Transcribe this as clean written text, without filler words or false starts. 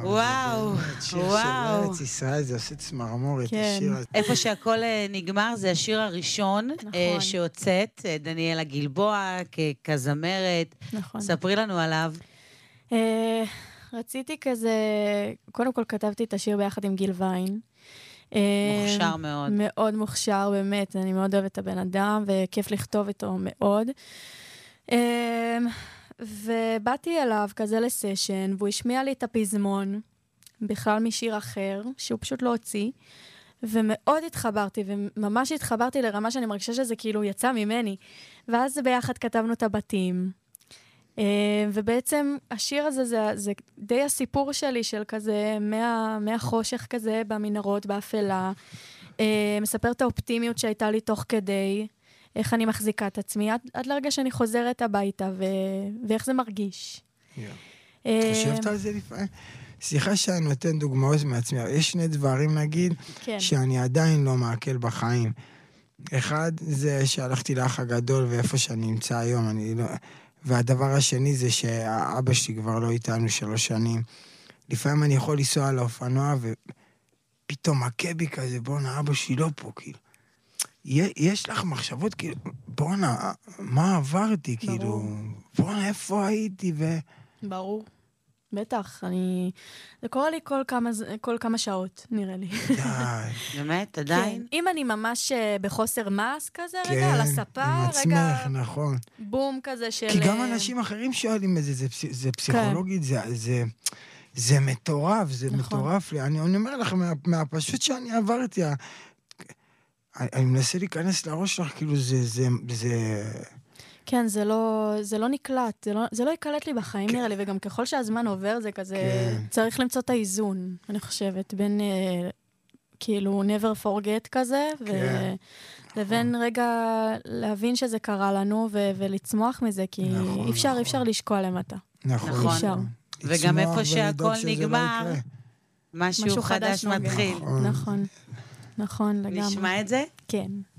וואו, שיר של וואו. ארץ ישראל, זה עושה צמרמורת, כן. השיר הזה. איפה שהכל נגמר, זה השיר הראשון נכון. שהוצאת, דניאלה גלבוע, כזמרת. נכון. ספרי לנו עליו. רציתי כזה, קודם כל כתבתי את השיר ביחד עם גיל ויין. מוכשר מאוד. מאוד מוכשר, באמת. אני מאוד אוהבת את הבן אדם, וכיף לכתוב איתו מאוד. ובאתי אליו כזה לסשן, והוא השמיע לי את הפזמון, בכלל משיר אחר, שהוא פשוט לא הוציא, ומאוד התחברתי, וממש התחברתי לרמה שאני מרגישה שזה כאילו יצא ממני. ואז ביחד כתבנו את הבתים. ובעצם השיר הזה זה די הסיפור שלי של כזה מהחושך כזה במנהרות, באפלה. מספר את האופטימיות שהייתה לי תוך כדי, איך אני מחזיקה את עצמי, עד לרגע שאני חוזרת הביתה, ואיך זה מרגיש. חושבת על זה לפעמים? סליחה שאני נותן דוגמאות מעצמי, יש שני דברים נגיד, שאני עדיין לא מעכל בחיים. אחד זה שהלכתי לאח הגדול, ואיפה שאני נמצא היום, אני לא... והדבר השני זה שהאבא שלי כבר לא איתנו 3 שנים. לפעמים אני יכול לנסוע על האופנוע, ופתאום מכה בי כזה, בואנה, אבא שלי לא פה, כאילו. יש לך מחשבות, כאילו, בואנה, מה עברתי, כאילו, בואנה, איפה הייתי, ברור. בטח, זה קורה לי כל כמה שעות, נראה לי. די. באמת, עדיין? אם אני ממש בחוסר מס כזה, רגע, על הספה, עם רגע, עצמך, נכון. בום כזה של... כי גם אנשים אחרים שואלים את זה, זה פסיכולוגית, זה מטורף, זה מטורף לי. אני אומר לך, מהפשוט שאני עברתי, אני מנסה להיכנס לראש שלך, כאילו זה... כן, זה לא נקלט, זה לא יקלט לי בחיים נראה לי, וגם ככל שהזמן עובר זה כזה, צריך למצוא את האיזון, אני חושבת, בין כאילו never forget כזה, לבין רגע להבין שזה קרה לנו, ולצמוח מזה, כי אי אפשר לשקוע למטה. נכון. וגם איפה שהכל נגמר, משהו חדש מתחיל. נכון, לגמרי. נשמע את זה? כן.